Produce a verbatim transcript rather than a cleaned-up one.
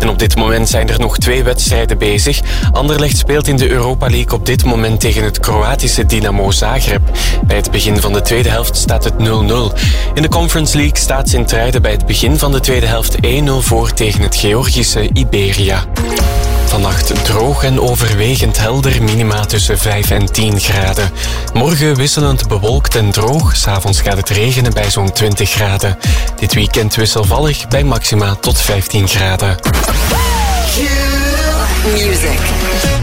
En op dit moment zijn er nog twee wedstrijden bezig. Anderlecht speelt in de Europa League op dit moment tegen het Kroatische Dinamo Zagreb. Bij het begin van de tweede helft staat het nul nul. In de Conference League staat Sint-Truiden bij het begin van de tweede helft één nul voor tegen het Georgische Iberia. Vannacht droog en overwegend helder, minima tussen vijf en tien graden. Morgen wisselend bewolkt en droog, 's avonds gaat het regenen bij zo'n twintig graden. Dit weekend wisselvallig bij maxima tot vijftien graden. Music.